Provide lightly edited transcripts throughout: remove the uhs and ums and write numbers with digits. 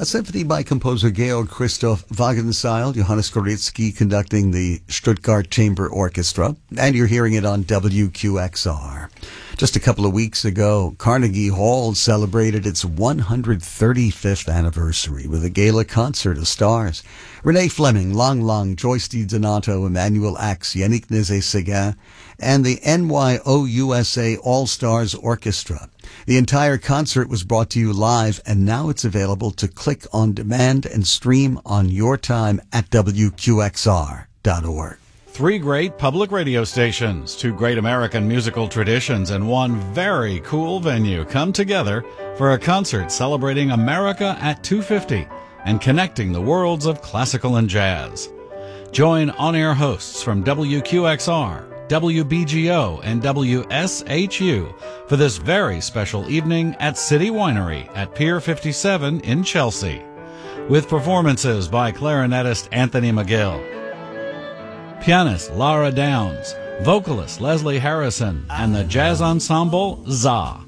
A symphony by composer Georg Christoph Wagenseil, Johannes Goretzky conducting the Stuttgart Chamber Orchestra, and you're hearing it on WQXR. Just a couple of weeks ago, Carnegie Hall celebrated its 135th anniversary with a gala concert of stars. Renee Fleming, Lang Lang, Joyce DiDonato, Emmanuel Ax, Yannick Nézet-Séguin, and the NYOUSA All-Stars Orchestra. The entire concert was brought to you live, and now it's available to click on demand and stream on your time at WQXR.org. 3 great public radio stations, 2 great American musical traditions, and 1 very cool venue come together for a concert celebrating America at 250 and connecting the worlds of classical and jazz. Join on-air hosts from WQXR, WBGO, and WSHU for this very special evening at City Winery at Pier 57 in Chelsea, with performances by clarinetist Anthony McGill, pianist Lara Downs, vocalist Leslie Harrison, and the jazz ensemble ZA.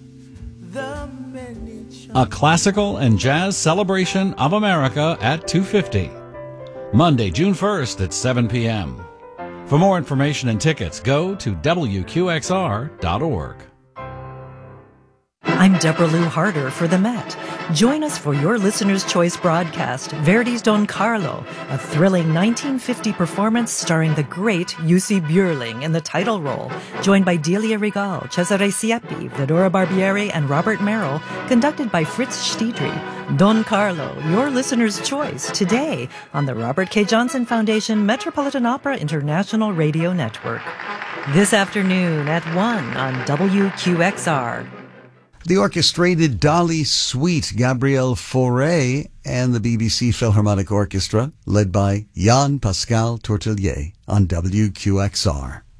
A classical and jazz celebration of America at 250. Monday, June 1st at 7 p.m. For more information and tickets, go to WQXR.org. I'm Deborah Lou Harder for the Met. Join us for your Listener's Choice broadcast, Verdi's Don Carlo, a thrilling 1950 performance starring the great Jussi Björling in the title role, joined by Delia Regal, Cesare Siepi, Fedora Barbieri, and Robert Merrill, conducted by Fritz Stiedry. Don Carlo, your Listener's Choice, today on the Robert K. Johnson Foundation Metropolitan Opera International Radio Network. This afternoon at 1 on WQXR. The orchestrated Dali Suite, Gabriel Fauré and the BBC Philharmonic Orchestra, led by Jan-Pascal Tortelier on WQXR.